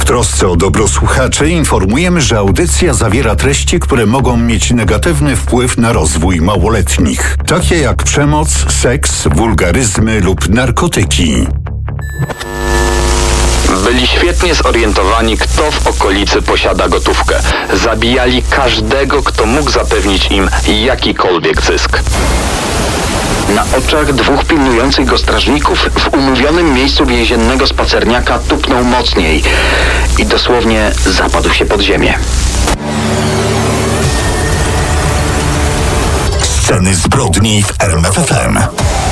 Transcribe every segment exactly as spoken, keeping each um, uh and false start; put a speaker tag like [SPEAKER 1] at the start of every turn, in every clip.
[SPEAKER 1] trosce o dobro słuchaczy informujemy, że audycja zawiera treści, które mogą mieć negatywny wpływ na rozwój małoletnich, takie jak przemoc, seks, wulgaryzmy lub narkotyki.
[SPEAKER 2] Byli świetnie zorientowani, kto w okolicy posiada gotówkę. Zabijali każdego, kto mógł zapewnić im jakikolwiek zysk. Na oczach dwóch pilnujących go strażników w umówionym miejscu więziennego spacerniaka tupnął mocniej i dosłownie zapadł się pod ziemię.
[SPEAKER 1] Sceny zbrodni w R M F F M.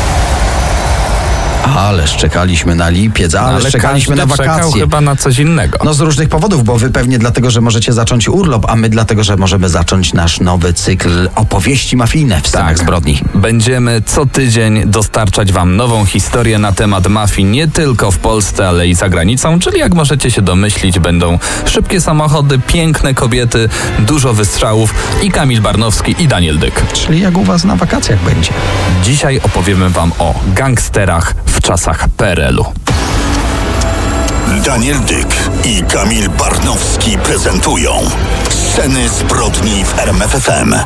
[SPEAKER 3] Ależ czekaliśmy na lipiec, ależ
[SPEAKER 4] ale
[SPEAKER 3] czekaliśmy na wakacje.
[SPEAKER 4] Czekał chyba na coś innego.
[SPEAKER 3] No z różnych powodów, bo wy pewnie dlatego, że możecie zacząć urlop, a my dlatego, że możemy zacząć nasz nowy cykl opowieści mafijne w scenach
[SPEAKER 4] Tak.
[SPEAKER 3] zbrodni.
[SPEAKER 4] Będziemy co tydzień dostarczać wam nową historię na temat mafii nie tylko w Polsce, ale i za granicą, czyli jak możecie się domyślić, będą szybkie samochody, piękne kobiety, dużo wystrzałów i Kamil Barnowski i Daniel Dyk.
[SPEAKER 3] Czyli jak u was na wakacjach będzie.
[SPEAKER 4] Dzisiaj opowiemy wam o gangsterach w czasach P R L u.
[SPEAKER 1] Daniel Dyk i Kamil Barnowski prezentują Sceny zbrodni w R M F F M.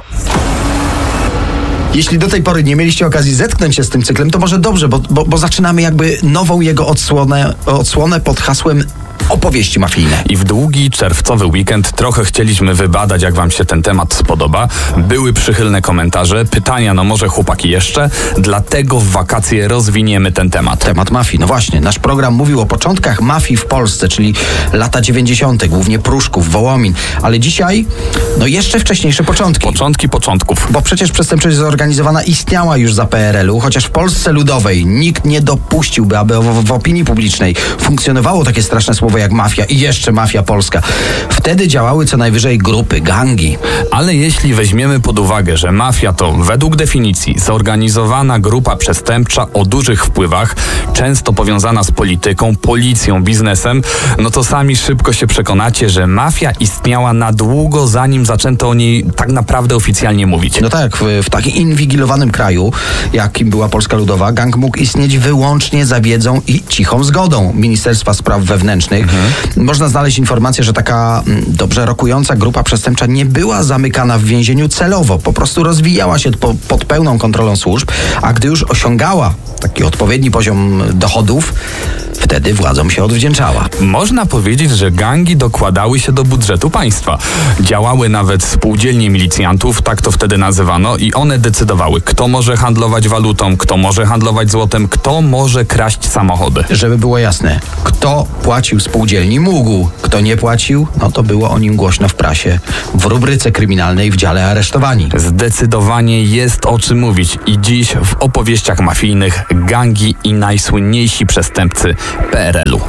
[SPEAKER 3] Jeśli do tej pory nie mieliście okazji zetknąć się z tym cyklem, to może dobrze, bo, bo, bo zaczynamy jakby nową jego odsłonę, odsłonę pod hasłem opowieści mafijne.
[SPEAKER 4] I w długi czerwcowy weekend trochę chcieliśmy wybadać, jak wam się ten temat spodoba. Były przychylne komentarze, pytania, no może chłopaki jeszcze, dlatego w wakacje rozwiniemy ten temat.
[SPEAKER 3] Temat mafii. No właśnie, nasz program mówił o początkach mafii w Polsce, czyli lata dziewięćdziesiąte, głównie Pruszków, Wołomin, ale dzisiaj, no jeszcze wcześniejsze początki.
[SPEAKER 4] Początki początków.
[SPEAKER 3] Bo przecież przestępczość zorganizowana istniała już za P R L u, chociaż w Polsce Ludowej nikt nie dopuściłby, aby w, w opinii publicznej funkcjonowało takie straszne słowo jak mafia i jeszcze mafia polska. Wtedy działały co najwyżej grupy, gangi.
[SPEAKER 4] Ale jeśli weźmiemy pod uwagę, że mafia to według definicji zorganizowana grupa przestępcza o dużych wpływach, często powiązana z polityką, policją, biznesem, no to sami szybko się przekonacie, że mafia istniała na długo, zanim zaczęto o niej tak naprawdę oficjalnie mówić.
[SPEAKER 3] No tak, w, w takim inwigilowanym kraju, jakim była Polska Ludowa, gang mógł istnieć wyłącznie za wiedzą i cichą zgodą Ministerstwa Spraw Wewnętrznych. Mhm. Można znaleźć informację, że taka m, dobrze rokująca grupa przestępcza nie była zamykana w więzieniu celowo, po prostu rozwijała się po, pod pełną kontrolą służb, a gdy już osiągała taki odpowiedni poziom dochodów, wtedy władzom się odwdzięczała.
[SPEAKER 4] Można powiedzieć, że gangi dokładały się do budżetu państwa. Działały nawet spółdzielnie milicjantów, tak to wtedy nazywano, i one decydowały, kto może handlować walutą, kto może handlować złotem, kto może kraść samochody.
[SPEAKER 3] Żeby było jasne, kto płacił spółdzielni mógł, kto nie płacił, no to było o nim głośno w prasie, w rubryce kryminalnej w dziale aresztowani.
[SPEAKER 4] Zdecydowanie jest o czym mówić i dziś w opowieściach mafijnych gangi i najsłynniejsi przestępcy P R L u.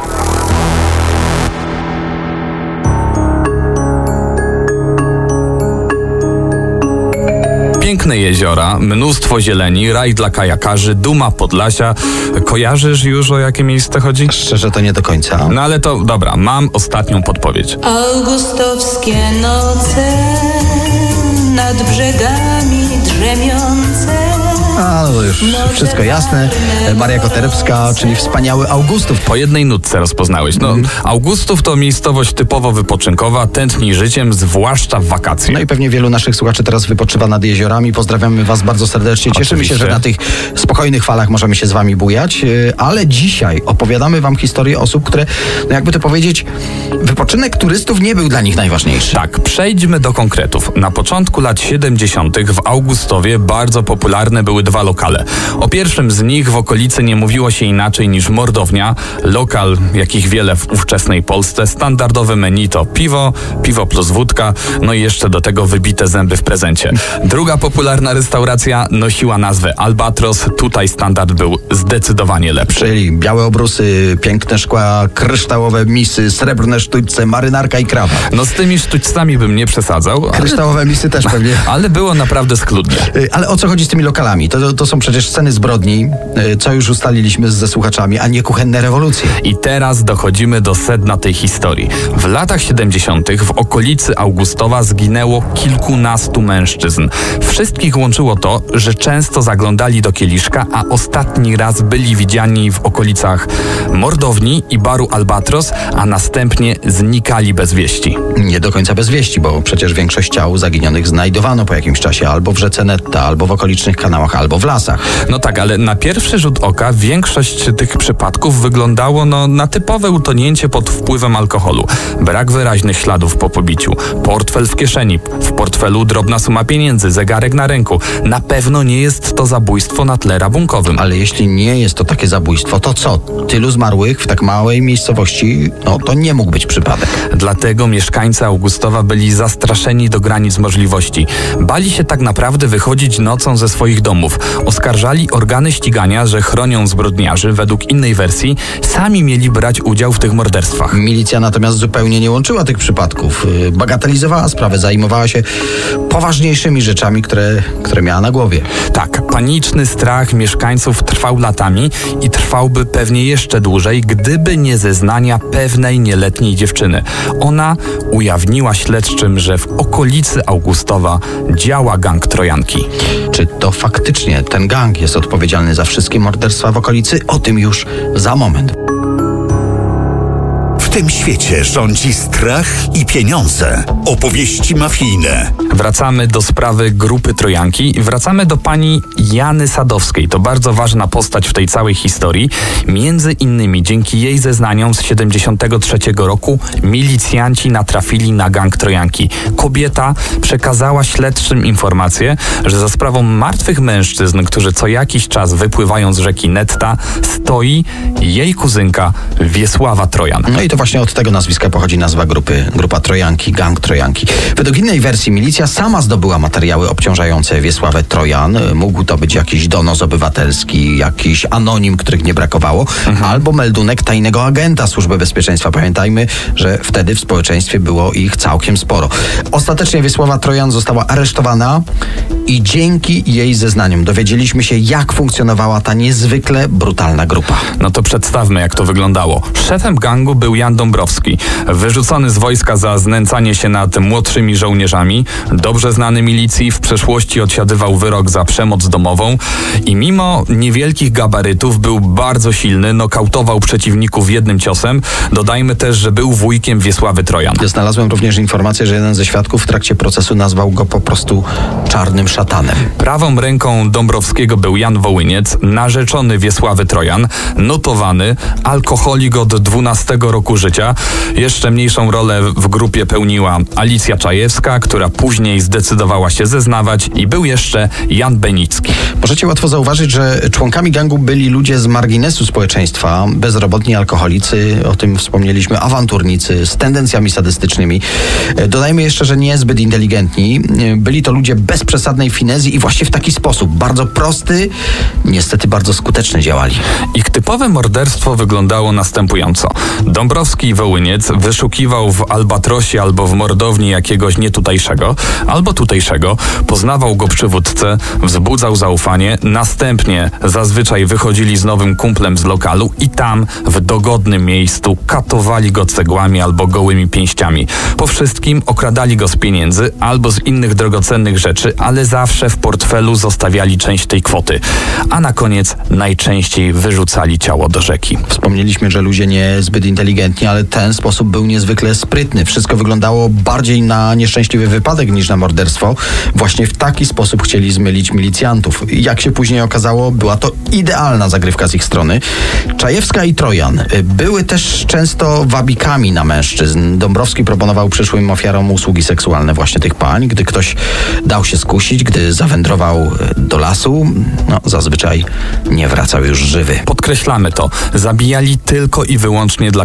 [SPEAKER 4] Piękne jeziora, mnóstwo zieleni, raj dla kajakarzy, duma Podlasia. Kojarzysz już, o jakie miejsce chodzi?
[SPEAKER 3] Szczerze to nie do końca.
[SPEAKER 4] No ale to dobra, mam ostatnią podpowiedź.
[SPEAKER 5] Augustowskie noce nad brzegami drzemiące.
[SPEAKER 3] A, no już wszystko jasne. Maria Koterbska, czyli wspaniały Augustów.
[SPEAKER 4] Po jednej nutce rozpoznałeś. No, mm. Augustów to miejscowość typowo wypoczynkowa, tętni życiem, zwłaszcza w wakacje.
[SPEAKER 3] No i pewnie wielu naszych słuchaczy teraz wypoczywa nad jeziorami. Pozdrawiamy was bardzo serdecznie. Cieszymy
[SPEAKER 4] Oczywiście.
[SPEAKER 3] się, że na tych spokojnych falach możemy się z wami bujać. Ale dzisiaj opowiadamy wam historię osób, które, no jakby to powiedzieć, wypoczynek turystów nie był dla nich najważniejszy.
[SPEAKER 4] Tak, przejdźmy do konkretów. Na początku lat siedemdziesiątych w Augustowie bardzo popularne były dwa lokale. O pierwszym z nich w okolicy nie mówiło się inaczej niż Mordownia. Lokal, jakich wiele w ówczesnej Polsce. Standardowe menu to piwo, piwo plus wódka, no i jeszcze do tego wybite zęby w prezencie. Druga popularna restauracja nosiła nazwę Albatros. Tutaj standard był zdecydowanie lepszy.
[SPEAKER 3] Czyli białe obrusy, piękne szkła, kryształowe misy, srebrne sztućce, marynarka i krawat.
[SPEAKER 4] No z tymi sztućcami bym nie przesadzał.
[SPEAKER 3] Kryształowe misy też pewnie.
[SPEAKER 4] Ale było naprawdę schludnie.
[SPEAKER 3] Ale o co chodzi z tymi lokalami? To, to są przecież sceny zbrodni, co już ustaliliśmy ze słuchaczami, a nie kuchenne rewolucje.
[SPEAKER 4] I teraz dochodzimy do sedna tej historii. W latach siedemdziesiątych w okolicy Augustowa zginęło kilkunastu mężczyzn. Wszystkich łączyło to, że często zaglądali do kieliszka, a ostatni raz byli widziani w okolicach mordowni i baru Albatros, a następnie znikali bez wieści.
[SPEAKER 3] Nie do końca bez wieści, bo przecież większość ciał zaginionych znajdowano po jakimś czasie albo w rzece Netta, albo w okolicznych kanałach, albo w lasach.
[SPEAKER 4] No tak, ale na pierwszy rzut oka większość tych przypadków wyglądało no, na typowe utonięcie pod wpływem alkoholu. Brak wyraźnych śladów po pobiciu, portfel w kieszeni, w portfelu drobna suma pieniędzy, zegarek na ręku. Na pewno nie jest to zabójstwo na tle rabunkowym.
[SPEAKER 3] Ale jeśli nie jest to takie zabójstwo, to co? Tylu zmarłych w tak małej miejscowości, no to nie mógł być przypadek.
[SPEAKER 4] Dlatego mieszkańcy Augustowa byli zastraszeni do granic możliwości. Bali się tak naprawdę wychodzić nocą ze swoich domów. Oskarżali organy ścigania, że chronią zbrodniarzy. Według innej wersji sami mieli brać udział w tych morderstwach.
[SPEAKER 3] Milicja natomiast zupełnie nie łączyła tych przypadków. Bagatelizowała sprawę, zajmowała się poważniejszymi rzeczami, które, które miała na głowie.
[SPEAKER 4] Tak, paniczny strach mieszkańców trwał latami i trwałby pewnie jeszcze dłużej, gdyby nie zeznania pewnej nieletniej dziewczyny. Ona ujawniła śledczym, że w okolicy Augustowa działa gang Trojanki.
[SPEAKER 3] Czy to faktycznie ten gang jest odpowiedzialny za wszystkie morderstwa w okolicy? O tym już za moment.
[SPEAKER 1] W tym świecie rządzi strach i pieniądze. Opowieści mafijne.
[SPEAKER 4] Wracamy do sprawy grupy Trojanki. Wracamy do pani Jany Sadowskiej. To bardzo ważna postać w tej całej historii. Między innymi dzięki jej zeznaniom z siedemdziesiątego trzeciego roku milicjanci natrafili na gang Trojanki. Kobieta przekazała śledczym informację, że za sprawą martwych mężczyzn, którzy co jakiś czas wypływają z rzeki Netta, stoi jej kuzynka Wiesława Trojan.
[SPEAKER 3] No i to właśnie od tego nazwiska pochodzi nazwa grupy, grupa Trojanki, gang Trojanki. Według innej wersji milicja sama zdobyła materiały obciążające Wiesławę Trojan. Mógł to być jakiś donos obywatelski, jakiś anonim, których nie brakowało, mhm. albo meldunek tajnego agenta Służby Bezpieczeństwa. Pamiętajmy, że wtedy w społeczeństwie było ich całkiem sporo. Ostatecznie Wiesława Trojan została aresztowana i dzięki jej zeznaniom dowiedzieliśmy się, jak funkcjonowała ta niezwykle brutalna grupa.
[SPEAKER 4] No to przedstawmy, jak to wyglądało. Szefem gangu był Jan Dąbrowski, wyrzucony z wojska za znęcanie się nad młodszymi żołnierzami, dobrze znany milicji, w przeszłości odsiadywał wyrok za przemoc domową i mimo niewielkich gabarytów był bardzo silny, nokautował przeciwników jednym ciosem. Dodajmy też, że był wujkiem Wiesławy Trojan.
[SPEAKER 3] Ja znalazłem również informację, że jeden ze świadków w trakcie procesu nazwał go po prostu czarnym szatanem.
[SPEAKER 4] Prawą ręką Dąbrowskiego był Jan Wołyniec, narzeczony Wiesławy Trojan, notowany, alkoholik od dwunastego roku życia. Jeszcze mniejszą rolę w grupie pełniła Alicja Czajewska, która później zdecydowała się zeznawać, i był jeszcze Jan Benicki.
[SPEAKER 3] Możecie łatwo zauważyć, że członkami gangu byli ludzie z marginesu społeczeństwa, bezrobotni alkoholicy, o tym wspomnieliśmy, awanturnicy z tendencjami sadystycznymi. Dodajmy jeszcze, że niezbyt inteligentni. Byli to ludzie bez przesadnej finezji i właśnie w taki sposób, bardzo prosty, niestety bardzo skuteczny działali.
[SPEAKER 4] Ich typowe morderstwo wyglądało następująco. Dąbrowski i Wołyniec wyszukiwał w Albatrosie albo w mordowni jakiegoś nietutejszego, albo tutejszego, poznawał go przy wódce, wzbudzał zaufanie, następnie zazwyczaj wychodzili z nowym kumplem z lokalu i tam, w dogodnym miejscu, katowali go cegłami albo gołymi pięściami. Po wszystkim okradali go z pieniędzy albo z innych drogocennych rzeczy, ale zawsze w portfelu zostawiali część tej kwoty, a na koniec najczęściej wyrzucali ciało do rzeki.
[SPEAKER 3] Wspomnieliśmy, że ludzie niezbyt inteligentni, ale ten sposób był niezwykle sprytny. Wszystko wyglądało bardziej na nieszczęśliwy wypadek niż na morderstwo. Właśnie w taki sposób chcieli zmylić milicjantów. Jak się później okazało, była to idealna zagrywka z ich strony. Czajewska i Trojan były też często wabikami na mężczyzn. Dąbrowski proponował przyszłym ofiarom usługi seksualne właśnie tych pań. Gdy ktoś dał się skusić, gdy zawędrował do lasu, no zazwyczaj nie wracał już żywy.
[SPEAKER 4] Podkreślamy to. Zabijali tylko i wyłącznie dla pieniędzy.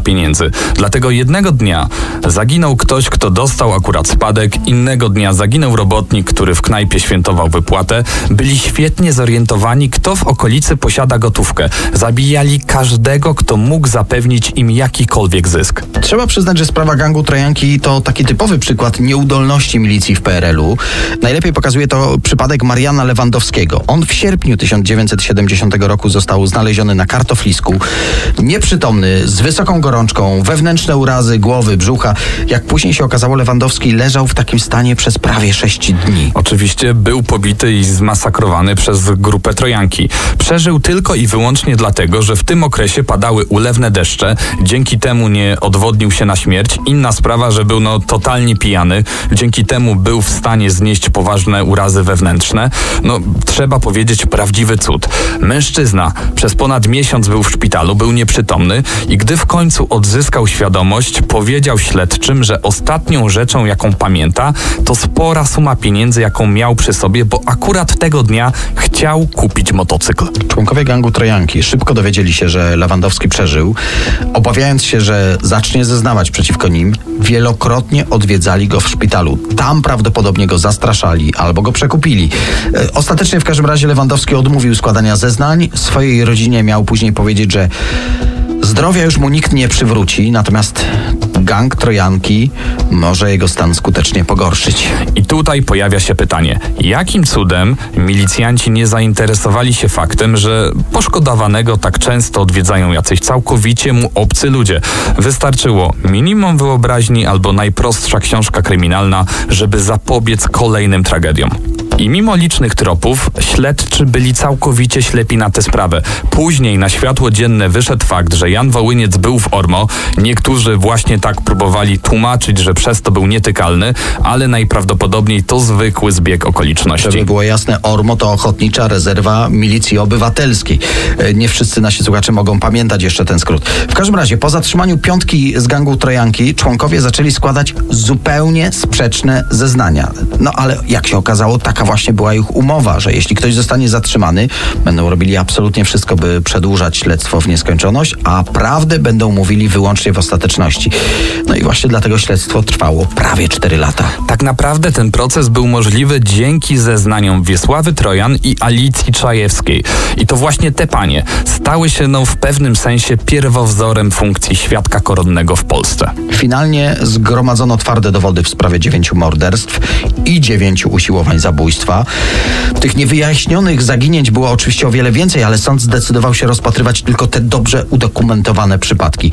[SPEAKER 4] pracy. Dlatego jednego dnia zaginął ktoś, kto dostał akurat spadek, innego dnia zaginął robotnik, który w knajpie świętował wypłatę. Byli świetnie zorientowani, kto w okolicy posiada gotówkę. Zabijali każdego, kto mógł zapewnić im jakikolwiek zysk.
[SPEAKER 3] Trzeba przyznać, że sprawa gangu Trojanki to taki typowy przykład nieudolności milicji w P R L u. Najlepiej pokazuje to przypadek Mariana Lewandowskiego. On w sierpniu tysiąc dziewięćset siedemdziesiątego roku został znaleziony na kartoflisku. Nieprzytomny, z wysoką gorączką, wewnętrzne urazy głowy, brzucha. Jak później się okazało, Lewandowski leżał w takim stanie przez prawie sześć dni.
[SPEAKER 4] Oczywiście był pobity i zmasakrowany przez grupę Trojanki. Przeżył tylko i wyłącznie dlatego, że w tym okresie padały ulewne deszcze. Dzięki temu nie odwodnił się na śmierć. Inna sprawa, że był no totalnie pijany. Dzięki temu był w stanie znieść poważne urazy wewnętrzne. No, trzeba powiedzieć, prawdziwy cud. Mężczyzna przez ponad miesiąc był w szpitalu, był nieprzytomny i gdy w końcu odzyskał świadomość, powiedział śledczym, że ostatnią rzeczą, jaką pamięta, to spora suma pieniędzy, jaką miał przy sobie, bo akurat tego dnia chciał kupić motocykl.
[SPEAKER 3] Członkowie gangu Trojanki szybko dowiedzieli się, że Lewandowski przeżył. Obawiając się, że zacznie zeznawać przeciwko nim, wielokrotnie odwiedzali go w szpitalu. Tam prawdopodobnie go zastraszali albo go przekupili. Ostatecznie w każdym razie Lewandowski odmówił składania zeznań. Swojej rodzinie miał później powiedzieć, że zdrowia już mu nikt nie przywróci, natomiast gang Trojanki może jego stan skutecznie pogorszyć.
[SPEAKER 4] I tutaj pojawia się pytanie, jakim cudem milicjanci nie zainteresowali się faktem, że poszkodowanego tak często odwiedzają jacyś całkowicie mu obcy ludzie. Wystarczyło minimum wyobraźni albo najprostsza książka kryminalna, żeby zapobiec kolejnym tragediom. I mimo licznych tropów, śledczy byli całkowicie ślepi na tę sprawę. Później na światło dzienne wyszedł fakt, że Jan Wołyniec był w Ormo. Niektórzy właśnie tak próbowali tłumaczyć, że przez to był nietykalny, ale najprawdopodobniej to zwykły zbieg okoliczności.
[SPEAKER 3] Żeby było jasne, Ormo to Ochotnicza Rezerwa Milicji Obywatelskiej. Nie wszyscy nasi słuchacze mogą pamiętać jeszcze ten skrót. W każdym razie, po zatrzymaniu piątki z gangu Trojanki, członkowie zaczęli składać zupełnie sprzeczne zeznania. No ale jak się okazało, taka właśnie była ich umowa, że jeśli ktoś zostanie zatrzymany, będą robili absolutnie wszystko, by przedłużać śledztwo w nieskończoność, a prawdę będą mówili wyłącznie w ostateczności. No i właśnie dlatego śledztwo trwało prawie cztery lata.
[SPEAKER 4] Tak naprawdę ten proces był możliwy dzięki zeznaniom Wiesławy Trojan i Alicji Czajewskiej. I to właśnie te panie stały się no, w pewnym sensie pierwowzorem funkcji świadka koronnego w Polsce.
[SPEAKER 3] Finalnie zgromadzono twarde dowody w sprawie dziewięciu morderstw i dziewięciu usiłowań zabójstwa. Tych niewyjaśnionych zaginięć było oczywiście o wiele więcej, ale sąd zdecydował się rozpatrywać tylko te dobrze udokumentowane przypadki.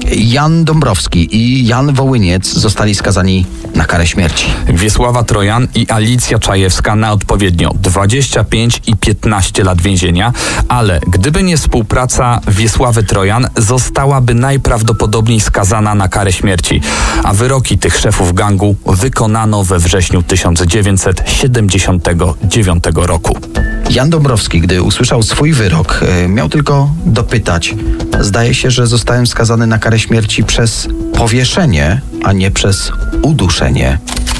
[SPEAKER 3] Jan Dąbrowski i Jan Wołyniec zostali skazani na karę śmierci.
[SPEAKER 4] Wiesława Trojan i Alicja Czajewska na odpowiednio dwadzieścia pięć i piętnaście lat więzienia, ale gdyby nie współpraca Wiesławy Trojan, zostałaby najprawdopodobniej skazana na karę śmierci, a wyroki tych szefów gangu wykonano we wrześniu tysiąc dziewięćset siedemdziesiątego dziewiątego roku.
[SPEAKER 3] Jan Dąbrowski, gdy usłyszał swój wyrok, miał tylko dopytać: zdaje się, że zostałem skazany na karę śmierci przez powieszenie, a nie przez uduszenie.